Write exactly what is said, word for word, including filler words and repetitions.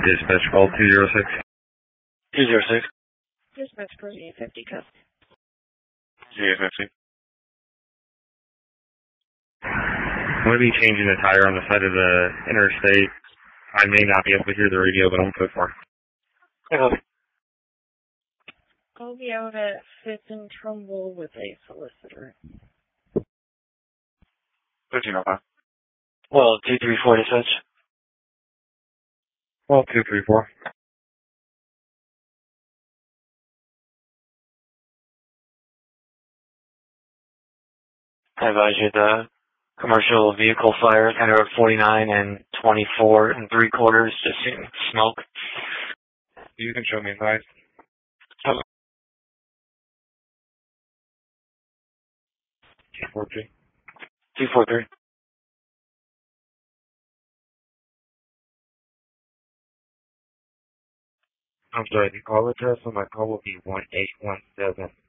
Dispatch call two zero six. two zero six. Dispatch for Z fifty cup. Z fifty. I'm going to be changing the tire on the side of the interstate. I may not be able to hear the radio, but I'm so far. Okay. I'll be out at Fifth and Trumbull with a solicitor. thirteen oh five. Well, two three four dispatch. Well, two three four. I advise you the commercial vehicle fire at Road forty-nine and twenty-four and three quarters, just seeing smoke. You can show me inside. Okay. two four three. two four three. I'm sorry, the call address on my call will be one eight one seven.